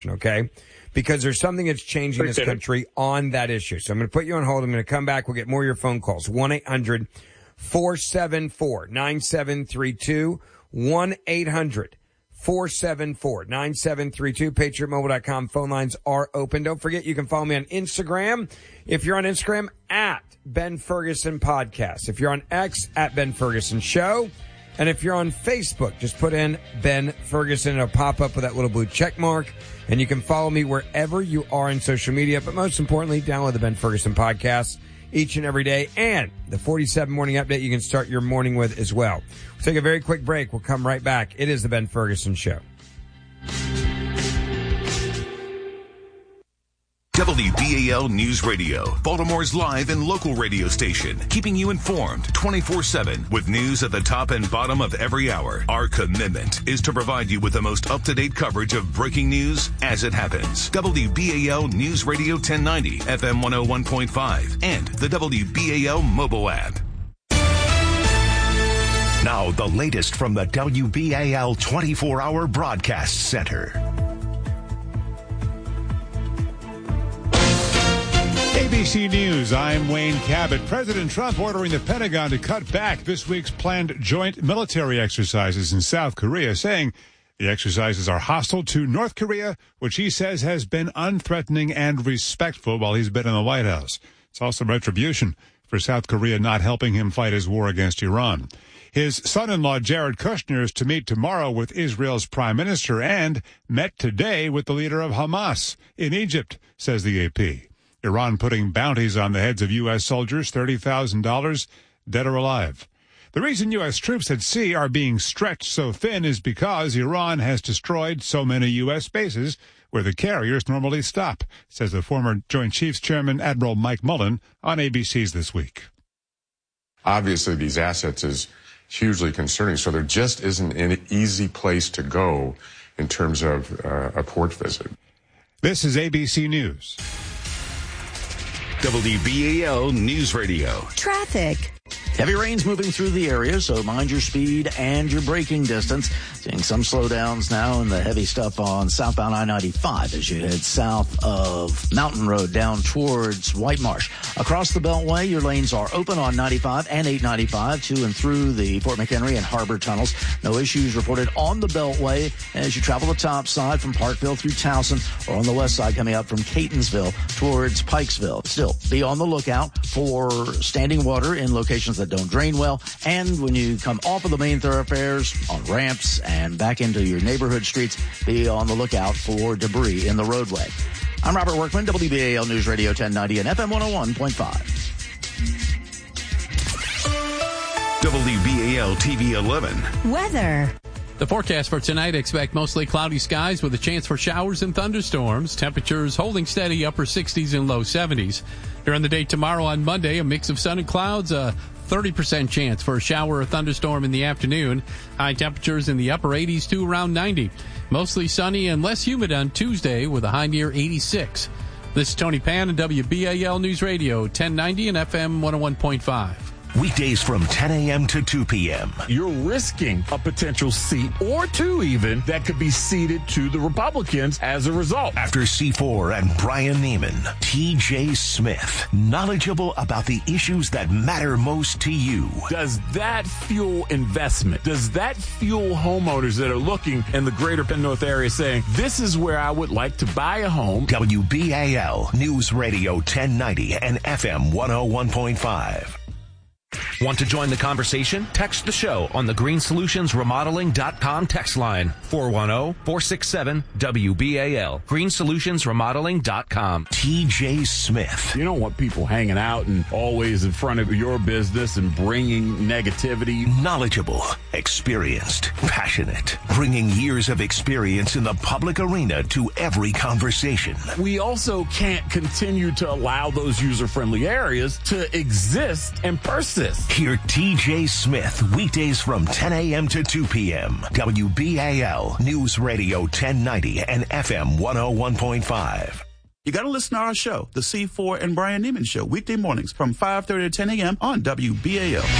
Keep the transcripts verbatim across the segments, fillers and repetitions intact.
okay? Because there's something that's changing Appreciate this country it. on that issue. So I'm going to put you on hold. I'm going to come back. We'll get more of your phone calls. one eight hundred four seven four nine seven three two. one eight hundred four seven four nine seven three two. patriot mobile dot com. Phone lines are open. Don't forget, you can follow me on Instagram. If you're on Instagram, at Ben Ferguson Podcast. If you're on X, at Ben Ferguson Show. And if you're on Facebook, just put in Ben Ferguson. It'll pop up with that little blue check mark. And you can follow me wherever you are on social media. But most importantly, download the Ben Ferguson Podcast each and every day. And the forty-seven Morning Update you can start your morning with as well. We'll take a very quick break. We'll come right back. It is the Ben Ferguson Show. W B A L News Radio, Baltimore's live and local radio station, keeping you informed twenty-four seven with news at the top and bottom of every hour. Our commitment is to provide you with the most up-to-date coverage of breaking news as it happens. W B A L News Radio ten ninety, F M one oh one point five, and the W B A L mobile app. Now, the latest from the W B A L twenty-four hour Broadcast Center. A B C News, I'm Wayne Cabot. President Trump ordering the Pentagon to cut back this week's planned joint military exercises in South Korea, saying the exercises are hostile to North Korea, which he says has been unthreatening and respectful while he's been in the White House. It's also retribution for South Korea not helping him fight his war against Iran. His son-in-law, Jared Kushner, is to meet tomorrow with Israel's prime minister and met today with the leader of Hamas in Egypt, says the A P. Iran putting bounties on the heads of U S soldiers, thirty thousand dollars, dead or alive. The reason U S troops at sea are being stretched so thin is because Iran has destroyed so many U S bases where the carriers normally stop, says the former Joint Chiefs Chairman Admiral Mike Mullen on A B C's This Week. Obviously, these assets is hugely concerning, so there just isn't an easy place to go in terms of uh, a port visit. This is A B C News. W B A L News Radio. Traffic. Heavy rains moving through the area, so mind your speed and your braking distance. Seeing some slowdowns now in the heavy stuff on southbound I ninety-five as you head south of Mountain Road down towards White Marsh. Across the Beltway, your lanes are open on ninety-five and eight ninety-five to and through the Fort McHenry and Harbor tunnels. No issues reported on the Beltway as you travel the top side from Parkville through Towson, or on the west side coming up from Catonsville towards Pikesville. Still, be on the lookout for standing water in locations that don't drain well, and when you come off of the main thoroughfares on ramps and back into your neighborhood streets, be on the lookout for debris in the roadway. I'm Robert Workman, W B A L News Radio ten ninety and F M one oh one point five. W B A L T V eleven. Weather. The forecast for tonight, expect mostly cloudy skies with a chance for showers and thunderstorms. Temperatures holding steady, upper sixties and low seventies. During the day tomorrow on Monday, a mix of sun and clouds, a thirty percent chance for a shower or thunderstorm in the afternoon. High temperatures in the upper eighties to around ninety. Mostly sunny and less humid on Tuesday with a high near eighty-six. This is Tony Pan and W B A L News Radio ten ninety and F M one oh one point five. Weekdays from ten a.m. to two p.m. You're risking a potential seat or two even that could be ceded to the Republicans as a result. After C four and Brian Neiman, T J Smith, knowledgeable about the issues that matter most to you. Does that fuel investment? Does that fuel homeowners that are looking in the greater Penn North area saying, this is where I would like to buy a home? W B A L News Radio ten ninety and F M one oh one point five. Want to join the conversation? Text the show on the green solutions remodeling dot com text line, four one zero, four six seven, W B A L. green solutions remodeling dot com. T J Smith. You don't want people hanging out and always in front of your business and bringing negativity. Knowledgeable, experienced, passionate, bringing years of experience in the public arena to every conversation. We also can't continue to allow those user-friendly areas to exist and persist. Hear T J Smith weekdays from ten a.m. to two p.m. W B A L News Radio ten ninety and F M one oh one point five. You got to listen to our show, The C four and Brian Neiman Show, weekday mornings from five thirty to ten a.m. on W B A L.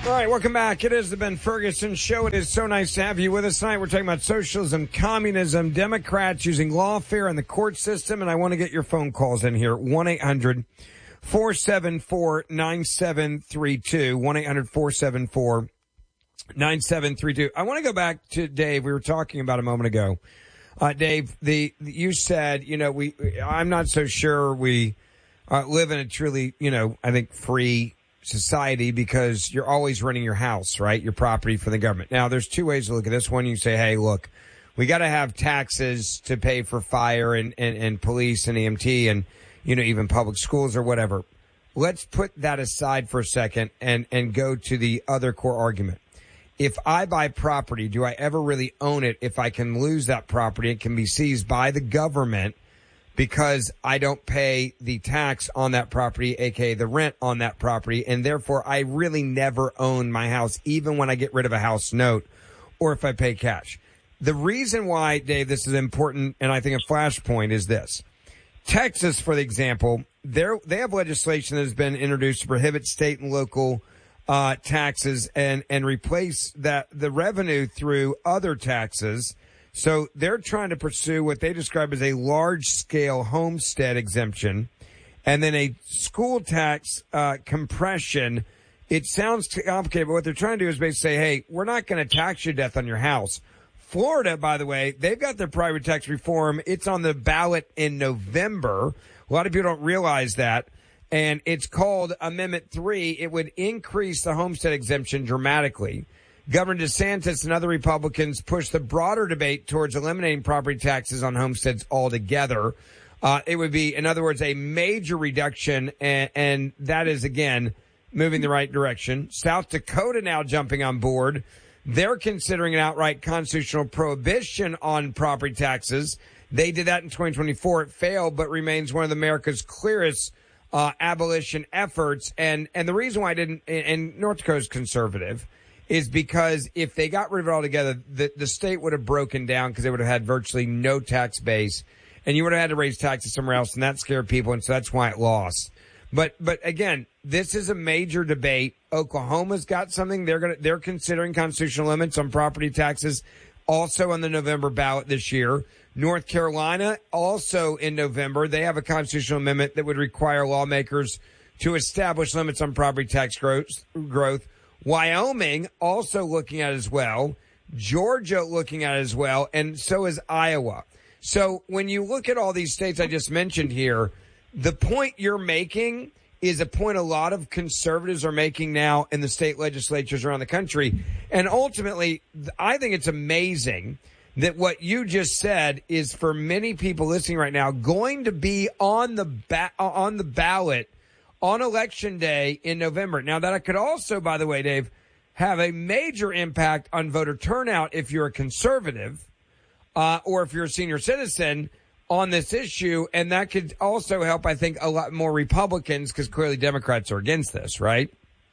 All right, welcome back. It is the Ben Ferguson Show. It is so nice to have you with us tonight. We're talking about socialism, communism, Democrats using lawfare and the court system, and I want to get your phone calls in here. one eight hundred four seven four nine seven three two. one eight hundred four seven four nine seven three two. I want to go back to Dave. We were talking about a moment ago. Uh, Dave, the you said, you know, we. I'm not so sure we uh, live in a truly, you know, I think free society because you're always renting your house, right? Your property for the government. Now, there's two ways to look at this. One, you say, hey, look, we got to have taxes to pay for fire and, and, and police and E M T and, you know, even public schools or whatever. Let's put that aside for a second and, and go to the other core argument. If I buy property, do I ever really own it if I can lose that property? It can be seized by the government because I don't pay the tax on that property, aka the rent on that property, and therefore I really never own my house, even when I get rid of a house note or if I pay cash. The reason why, Dave, this is important, and I think a flashpoint, is this. Texas, for example, they're, they have legislation that has been introduced to prohibit state and local uh, taxes and, and replace that the revenue through other taxes. So they're trying to pursue what they describe as a large-scale homestead exemption and then a school tax uh, compression. It sounds complicated, but what they're trying to do is basically say, hey, we're not going to tax you to death on your house. Florida, by the way, they've got their private tax reform. It's on the ballot in November. A lot of people don't realize that. And it's called Amendment three. It would increase the homestead exemption dramatically. Governor DeSantis and other Republicans pushed the broader debate towards eliminating property taxes on homesteads altogether. Uh, it would be, in other words, a major reduction, and, and that is, again, moving the right direction. South Dakota now jumping on board. They're considering an outright constitutional prohibition on property taxes. They did that in twenty twenty-four. It failed, but remains one of America's clearest uh, abolition efforts. And, and the reason why I didn't, and North Dakota's conservative, is because if they got rid of it altogether, the, the state would have broken down because they would have had virtually no tax base, and you would have had to raise taxes somewhere else, and that scared people, and so that's why it lost. But but again, this is a major debate. Oklahoma's got something. They're gonna they're considering constitutional limits on property taxes, also on the November ballot this year. North Carolina, also in November, they have a constitutional amendment that would require lawmakers to establish limits on property tax growth. growth. Wyoming also looking at it as well. Georgia looking at it as well. And so is Iowa. So when you look at all these states I just mentioned here, the point you're making is a point a lot of conservatives are making now in the state legislatures around the country. And ultimately, I think it's amazing that what you just said is, for many people listening right now, going to be on the ba- on the ballot on Election Day in November. Now, that could also, by the way, Dave, have a major impact on voter turnout if you're a conservative uh, or if you're a senior citizen on this issue. And that could also help, I think, a lot more Republicans, because clearly Democrats are against this, right?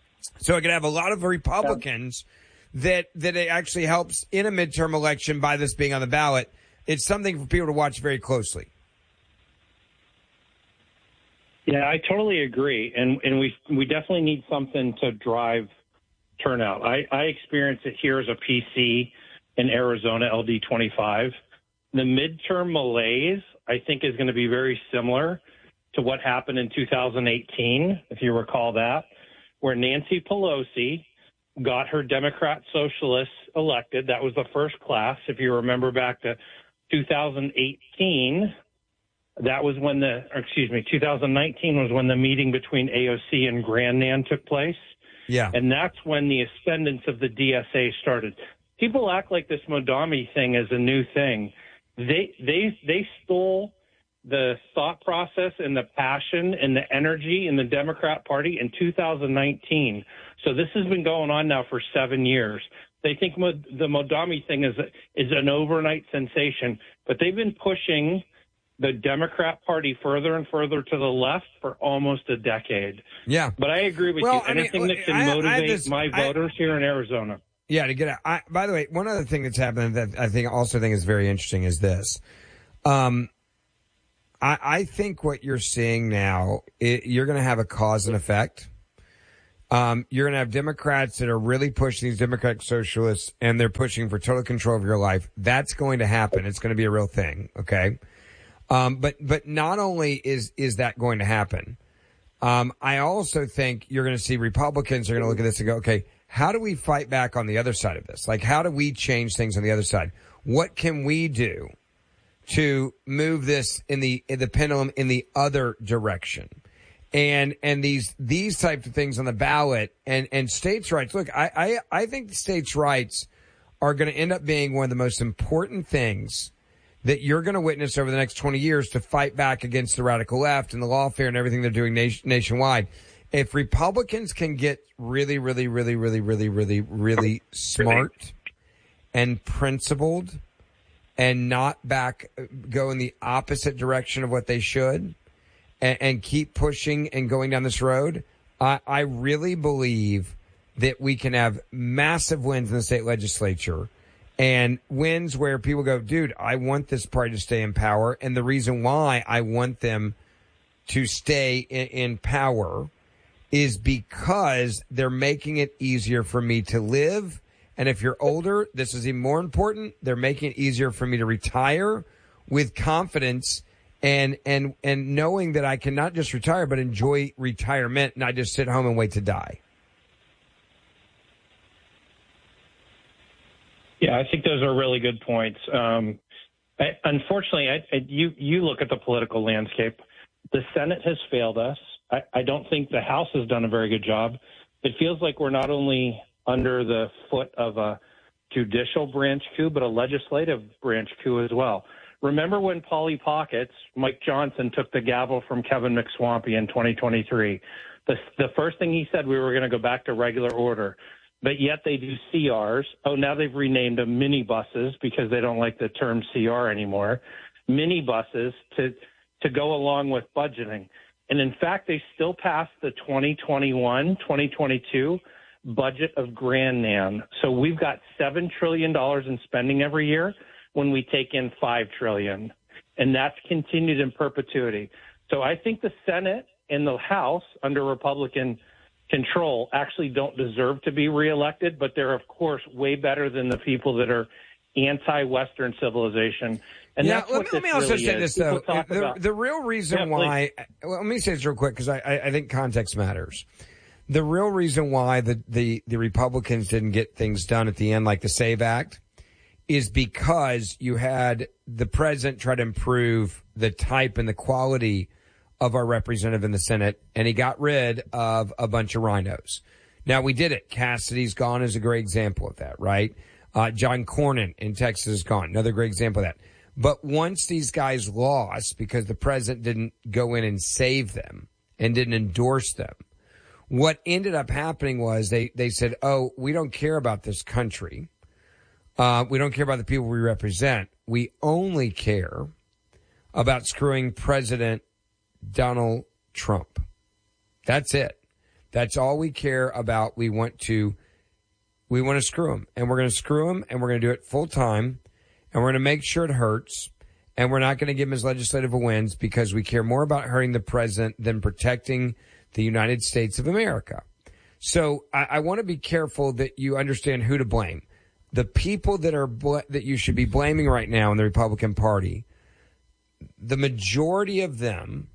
So it could have a lot of Republicans that, that it actually helps in a midterm election by this being on the ballot. It's something for people to watch very closely. Yeah, I totally agree, and and we we definitely need something to drive turnout. I, I experienced it here as a P C in Arizona, L D twenty-five. The midterm malaise, I think, is going to be very similar to what happened in two thousand eighteen, if you recall that, where Nancy Pelosi got her Democrat socialists elected. That was the first class. If you remember back to two thousand eighteen, that was when the, or excuse me, two thousand nineteen was when the meeting between A O C and Grandnan took place. Yeah. And that's when the ascendance of the D S A started. People act like this Modami thing is a new thing. They, they, they stole the thought process and the passion and the energy in the Democrat Party in two thousand nineteen. So this has been going on now for seven years. They think Mod- the Modami thing is, is an overnight sensation, but they've been pushing the Democrat Party further and further to the left for almost a decade. Yeah. But I agree with well, you. I Anything mean, that can I, motivate I this, my voters I, here in Arizona. Yeah, to get out. I, by the way, one other thing that's happened that I think also think is very interesting is this. Um, I, I think what you're seeing now, it, you're going to have a cause and effect. Um, you're going to have Democrats that are really pushing these Democratic socialists, and they're pushing for total control of your life. That's going to happen. It's going to be a real thing. Okay. Um, but, but not only is, is that going to happen, um, I also think you're going to see Republicans are going to look at this and go, okay, how do we fight back on the other side of this? Like, how do we change things on the other side? What can we do to move this in the, in the pendulum in the other direction? And, and these, these types of things on the ballot and, and states' rights. Look, I, I, I think states' rights are going to end up being one of the most important things that you're going to witness over the next twenty years to fight back against the radical left and the lawfare and everything they're doing nation, nationwide. If Republicans can get really, really, really, really, really, really, really smart and principled and not back, go in the opposite direction of what they should, and, and keep pushing and going down this road, I, I really believe that we can have massive wins in the state legislature and wins where people go, dude, I want this party to stay in power. And the reason why I want them to stay in, in power is because they're making it easier for me to live. And if you're older, this is even more important. They're making it easier for me to retire with confidence and, and, and knowing that I can not just retire, but enjoy retirement, not just sit home and wait to die. Yeah, I think those are really good points. Um, I, unfortunately, I, I, you, you look at the political landscape. The Senate has failed us. I, I don't think the House has done a very good job. It feels like we're not only under the foot of a judicial branch coup, but a legislative branch coup as well. Remember when Polly Pockets, Mike Johnson, took the gavel from Kevin McSwampy in twenty twenty-three? The, the first thing he said, we were going to go back to regular order. But yet they do C Rs. Oh, now they've renamed them minibuses because they don't like the term C R anymore. Minibuses to to go along with budgeting. And in fact, they still passed the twenty twenty-one, twenty twenty-two budget of Grand Nam. So we've got seven trillion dollars in spending every year when we take in five trillion dollars. And that's continued in perpetuity. So I think the Senate and the House under Republican control actually don't deserve to be reelected, but they're, of course, way better than the people that are anti-Western civilization. And yeah, that's let what me, let me this also really say is. this, People though. talk The, about- the real reason Yeah, why, well, let me say this real quick because I, I, I think context matters. The real reason why the, the, the Republicans didn't get things done at the end, like the SAVE Act, is because you had the president try to improve the type and the quality of our representative in the Senate, and he got rid of a bunch of rhinos. Now, we did it. Cassidy's gone is a great example of that, right? Uh, John Cornyn in Texas is gone. Another great example of that. But once these guys lost because the president didn't go in and save them and didn't endorse them, what ended up happening was they, they said, oh, we don't care about this country. Uh, we don't care about the people we represent. We only care about screwing President Donald Trump. That's it. That's all we care about. We want to, we want to screw him, and we're going to screw him, and we're going to do it full time, and we're going to make sure it hurts, and we're not going to give him his legislative wins because we care more about hurting the president than protecting the United States of America. So I, I want to be careful that you understand who to blame. The people that are bl- that you should be blaming right now in the Republican Party, the majority of them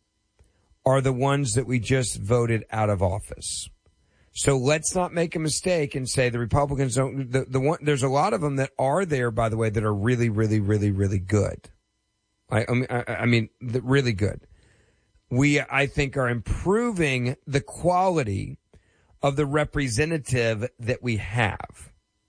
are the ones that we just voted out of office. So let's not make a mistake and say the Republicans don't. The, the one there's a lot of them that are there, by the way, that are really, really, really, really good. I, I mean, I, I mean, really good. We, I think, are improving the quality of the representative that we have.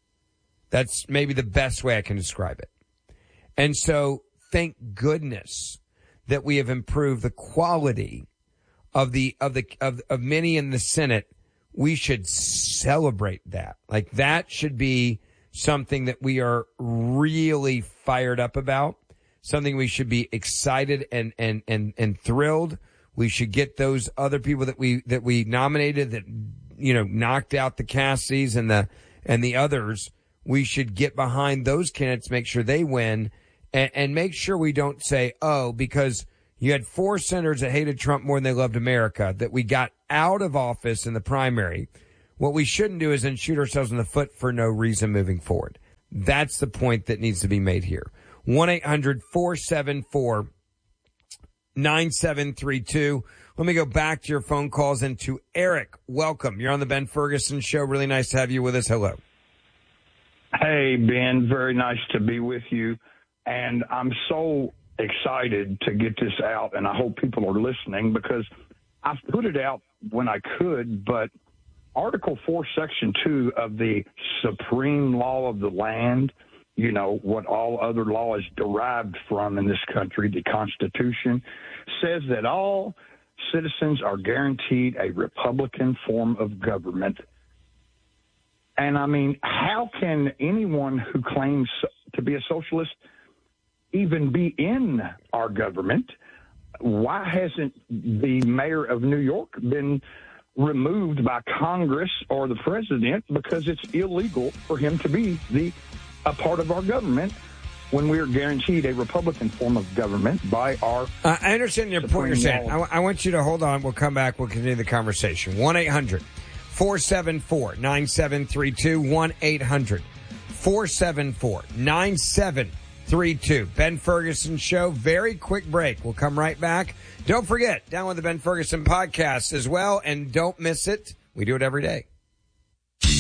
That's maybe the best way I can describe it. And so, thank goodness that we have improved the quality of the of the of, of many in the Senate. We should celebrate that. Like, that should be something that we are really fired up about, something we should be excited and and and and thrilled. We should get those other people that we that we nominated that, you know, knocked out the Cassidys and the and the others. We should get behind those candidates, make sure they win, and, and make sure we don't say, oh, because You had four senators that hated Trump more than they loved America that we got out of office in the primary. What we shouldn't do is then shoot ourselves in the foot for no reason moving forward. That's the point that needs to be made here. one eight hundred four seven four nine seven three two. Let me go back to your phone calls and to Eric. Welcome. You're on the Ben Ferguson Show. Really nice to have you with us. Hello. Hey, Ben. Very nice to be with you. And I'm so excited to get this out, and I hope people are listening because I've put it out when I could, but Article four, Section two of the supreme law of the land, you know, what all other law is derived from in this country, the Constitution, says that all citizens are guaranteed a Republican form of government. And, I mean, how can anyone who claims to be a socialist even be in our government? Why hasn't the mayor of New York been removed by Congress or the president? Because it's illegal for him to be the a part of our government when we are guaranteed a Republican form of government by our uh, I understand your point you're saying. I, w- I want you to hold on. We'll come back. We'll continue the conversation. one eight hundred four seven four nine seven three two. one eight hundred four seven four nine seven three two. Ben Ferguson Show. Very quick break. We'll come right back. Don't forget, download the Ben Ferguson podcast as well, and don't miss it. We do it every day.